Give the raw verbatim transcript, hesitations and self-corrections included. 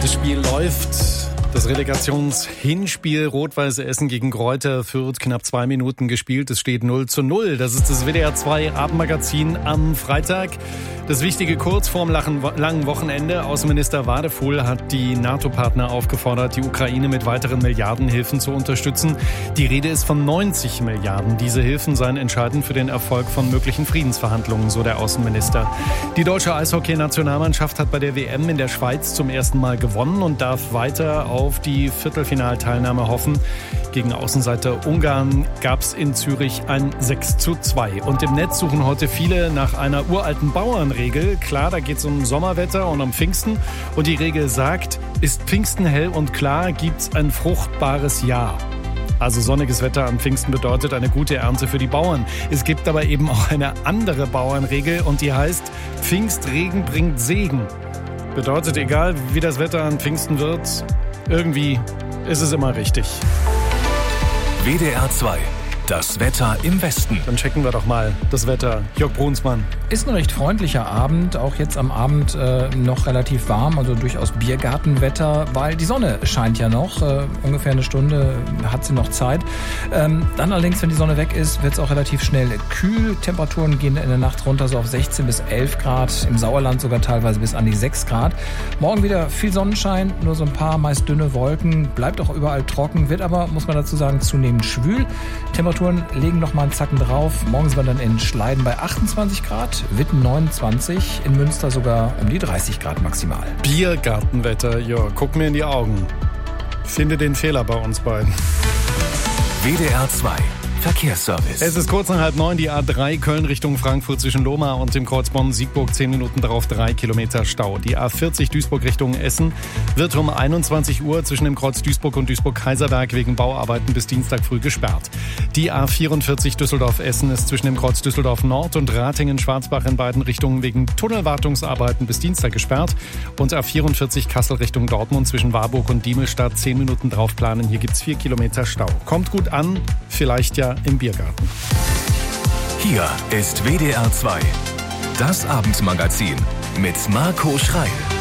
Das Spiel läuft. Das Relegationshinspiel Rot-Weiß Essen gegen Greuther Fürth, knapp zwei Minuten gespielt. Es steht null zu null. Das ist das W D R zwei Abendmagazin am Freitag. Das Wichtige kurz vorm langen Wochenende. Außenminister Wadefuhl hat die NATO-Partner aufgefordert, die Ukraine mit weiteren Milliardenhilfen zu unterstützen. Die Rede ist von neunzig Milliarden. Diese Hilfen seien entscheidend für den Erfolg von möglichen Friedensverhandlungen, so der Außenminister. Die deutsche Eishockey-Nationalmannschaft hat bei der W M in der Schweiz zum ersten Mal gewonnen und darf weiter auf die Viertelfinalteilnahme hoffen. Gegen Außenseiter Ungarn gab es in Zürich ein sechs zu zwei. Und im Netz suchen heute viele nach einer uralten Bauernregel. Klar, da geht es um Sommerwetter und um Pfingsten. Und die Regel sagt, ist Pfingsten hell und klar, gibt's ein fruchtbares Jahr. Also sonniges Wetter an Pfingsten bedeutet eine gute Ernte für die Bauern. Es gibt aber eben auch eine andere Bauernregel und die heißt, Pfingstregen bringt Segen. Bedeutet, egal wie das Wetter an Pfingsten wird, irgendwie ist es immer richtig. W D R zwei, das Wetter im Westen. Dann checken wir doch mal das Wetter. Jörg Brunsmann. Ist ein recht freundlicher Abend, auch jetzt am Abend äh, noch relativ warm, also durchaus Biergartenwetter, weil die Sonne scheint ja noch, äh, ungefähr eine Stunde hat sie noch Zeit. Ähm, dann allerdings, wenn die Sonne weg ist, wird es auch relativ schnell kühl. Temperaturen gehen in der Nacht runter so auf sechzehn bis elf Grad, im Sauerland sogar teilweise bis an die sechs Grad. Morgen wieder viel Sonnenschein, nur so ein paar meist dünne Wolken, bleibt auch überall trocken, wird aber, muss man dazu sagen, zunehmend schwül. Temperaturen legen noch mal einen Zacken drauf. Morgen sind wir dann in Schleiden bei achtundzwanzig Grad, Witten neunundzwanzig, in Münster sogar um die dreißig Grad maximal. Biergartenwetter, ja, guck mir in die Augen. Finde den Fehler bei uns beiden. W D R zwei Verkehrsservice. Es ist kurz nach halb neun, die A drei Köln Richtung Frankfurt zwischen Lohmar und dem Kreuz Bonn-Siegburg, zehn Minuten darauf drei Kilometer Stau. Die A vierzig Duisburg Richtung Essen wird um einundzwanzig Uhr zwischen dem Kreuz Duisburg und Duisburg-Kaiserberg wegen Bauarbeiten bis Dienstag früh gesperrt. Die A vierundvierzig Düsseldorf-Essen ist zwischen dem Kreuz Düsseldorf Nord und Ratingen-Schwarzbach in beiden Richtungen wegen Tunnelwartungsarbeiten bis Dienstag gesperrt. Und A vierundvierzig Kassel Richtung Dortmund zwischen Warburg und Diemelstadt, zehn Minuten drauf planen. Hier gibt's vier Kilometer Stau. Kommt gut an, vielleicht ja im Biergarten. Hier ist W D R zwei, das Abendmagazin mit Marco Schreil.